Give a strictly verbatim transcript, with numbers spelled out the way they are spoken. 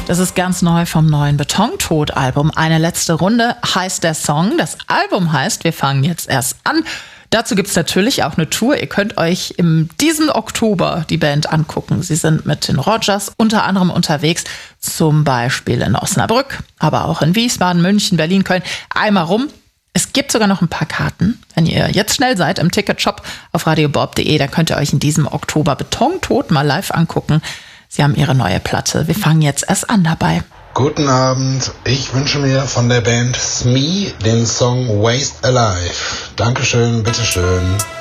Das ist ganz neu vom neuen Betontod-Album. Eine letzte Runde heißt der Song. Das Album heißt Wir fangen jetzt erst an. Dazu gibt es natürlich auch eine Tour. Ihr könnt euch im diesen Oktober die Band angucken. Sie sind mit den Rogers unter anderem unterwegs, zum Beispiel in Osnabrück, aber auch in Wiesbaden, München, Berlin, Köln. Einmal rum. Es gibt sogar noch ein paar Karten. Wenn ihr jetzt schnell seid im Ticketshop auf radiobob punkt de, dann könnt ihr euch in diesem Oktober Betontod mal live angucken. Sie haben ihre neue Platte. Wir fangen jetzt erst an dabei. Guten Abend. Ich wünsche mir von der Band Smee den Song Waste Alive. Dankeschön, bitteschön.